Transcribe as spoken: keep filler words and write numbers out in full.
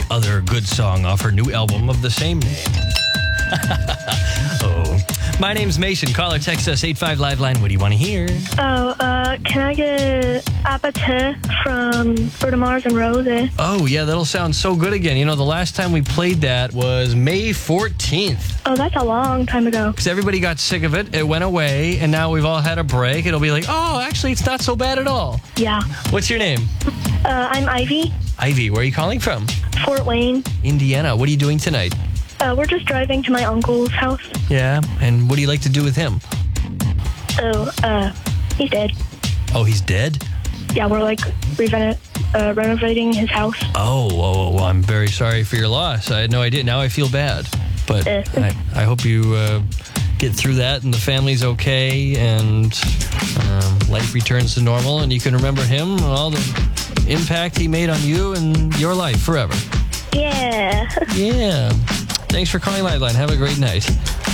other good song off her new album of the same name. Oh. My name's Mason. Call or text us eight five Live Line. What do you want to hear? Oh, uh, can I get Apathy from Bruno Mars and Rosie? Oh, yeah, that'll sound so good again. You know, the last time we played that was May fourteenth. Oh, that's a long time ago. Because everybody got sick of it. It went away, and now we've all had a break. It'll be like, oh, actually, it's not so bad at all. Yeah. What's your name? Uh, I'm Ivy, Ivy. Where are you calling from? Fort Wayne. Indiana. What are you doing tonight? Uh, we're just driving to my uncle's house. Yeah. And what do you like to do with him? Oh, uh, he's dead. Oh, he's dead? Yeah, we're like reveno- uh, renovating his house. Oh, oh, well, I'm very sorry for your loss. I had no idea. Now I feel bad. But Uh. I, I hope you uh, get through that and the family's okay and um, life returns to normal and you can remember him and all the impact he made on you and your life forever. Yeah. Yeah. Thanks for calling Liveline. Have a great night.